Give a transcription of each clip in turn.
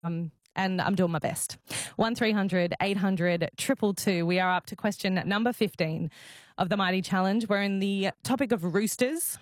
and I'm doing my best. 1300 800 222. We are up to question number 15 of the Mighty Challenge. We're in the topic of roosters.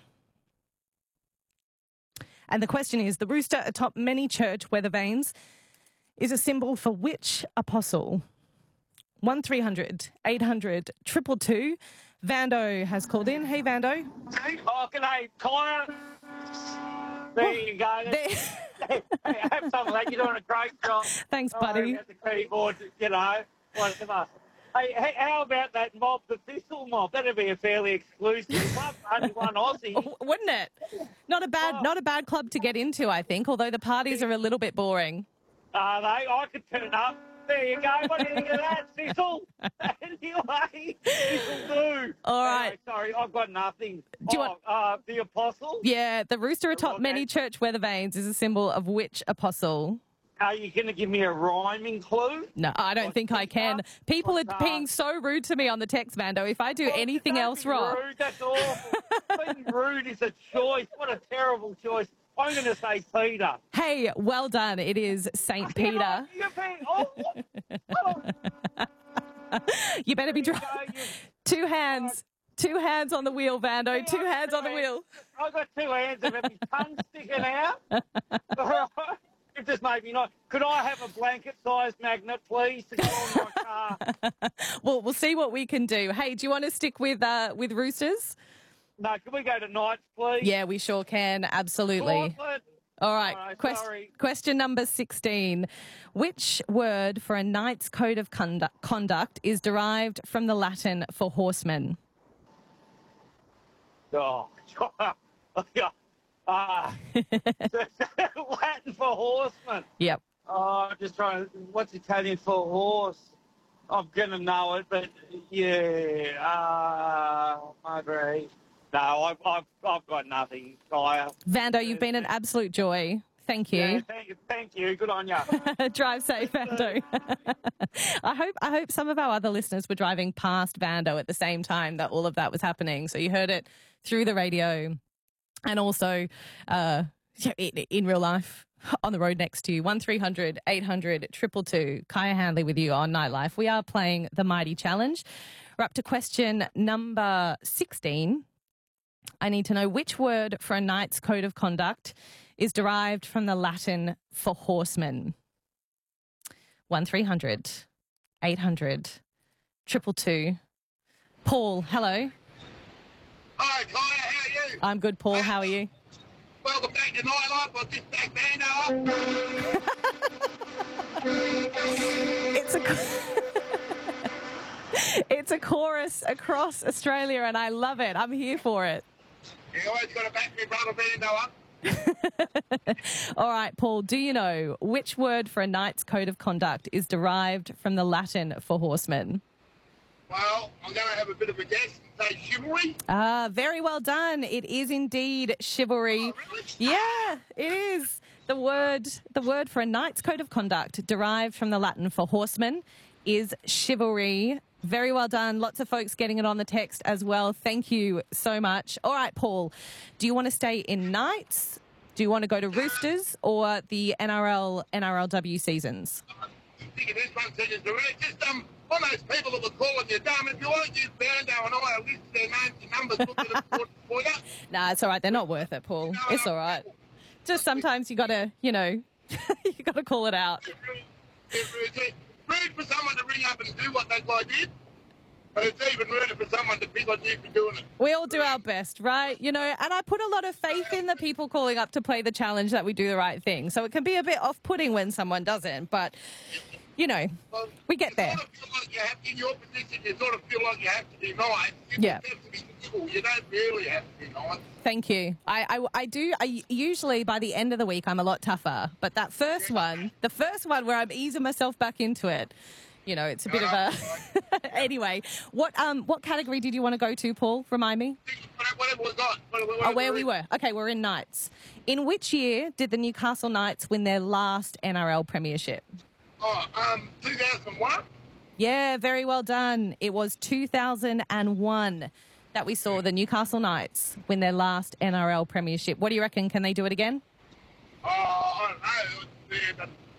And the question is, the rooster atop many church weather vanes is a symbol for which apostle? 1300 800 222. Vando has called in. Hey, Vando. Oh, g'day, Connor. There you go. Hey, have some of that. You're doing a great job. Thanks, buddy. At the keyboard, whatever. Hey, how about that mob, the Thistle mob? That'd be a fairly exclusive club. Only one Aussie. Wouldn't it? Not a bad club to get into, I think, although the parties are a little bit boring. Are they? I could turn up. There you go. What do you think of that, Thistle? Anyway, Thistle do. All right. Anyway, sorry, I've got nothing. Do you want the apostle? Yeah, the rooster atop many church weather vanes is a symbol of which apostle? Are you going to give me a rhyming clue? No, I don't think I can. People are being so rude to me on the text, Vando. If I do anything else wrong... Rude, that's awful. Being rude is a choice. What a terrible choice. I'm going to say Peter. Hey, well done. It is St. Peter. You better be driving. Two hands on the wheel, Vando. Yeah, 2 hands on the wheel. I've got 2 hands and my tongue sticking out. It just made me not. Could I have a blanket-sized magnet, please, to go on my car? Well, we'll see what we can do. Hey, do you want to stick with roosters? No, can we go to Knights, please? Yeah, we sure can. Absolutely. All right. Question number 16. Which word for a knight's code of conduct is derived from the Latin for horseman? Oh, Latin for horseman. Yep. Oh, I'm just trying to... What's Italian for horse? I'm going to know it, but yeah. Madre. No, I've got nothing, Kaya. Vando, you've been an absolute joy. Thank you. Yeah, thank you. Good on you. Drive safe, Vando. I hope some of our other listeners were driving past Vando at the same time that all of that was happening. So you heard it through the radio and also in real life on the road next to you. 1300 800 222. Kaya Handley with you on Nightlife. We are playing the Mighty Challenge. We're up to question number 16. I need to know which word for a knight's code of conduct is derived from the Latin for horseman. 1300 800 222. Paul, hello. Hi, Kaya, how are you? I'm good, Paul. How are you? Welcome back to Nightlife. I'll just back Vando up. It's a chorus across Australia and I love it. I'm here for it. You always got to back me brother Vando up. All right, Paul, do you know which word for a knight's code of conduct is derived from the Latin for horseman? Well, I'm going to have a bit of a guess and say chivalry. Very well done. It is indeed chivalry. Oh, really? Yeah, it is. The word for a knight's code of conduct derived from the Latin for horseman is chivalry. Very well done. Lots of folks getting it on the text as well. Thank you so much. All right, Paul, do you want to stay in Knights? Do you want to go to Roosters or the NRLW seasons? I'm thinking this one season's direct. Just on those people that were calling you dumb, if you want to use Vando and I, I'll list their names and numbers, look at them for you. Nah, it's all right. They're not worth it, Paul. It's all right. Just sometimes you got to, you got to call it out. Rude for someone to ring up and do what that guy did, but it's even ruder for someone to pick on you for doing it. We all do our best, right? And I put a lot of faith in the people calling up to play the challenge that we do the right thing. So it can be a bit off-putting when someone doesn't, but, we get there. You sort of feel like you have, in your position, you sort of feel like you have to be nice. You Yeah. have to be civil. You don't really have to be nice. Thank you. I do. I usually, by the end of the week, I'm a lot tougher. But that first one, where I'm easing myself back into it, it's a bit of a... Anyway, what category did you want to go to, Paul? Remind me. Whatever we got. Where we were. Okay, we're in Knights. In which year did the Newcastle Knights win their last NRL premiership? 2001? Yeah, very well done. It was 2001 that we saw the Newcastle Knights win their last NRL premiership. What do you reckon? Can they do it again? I don't know.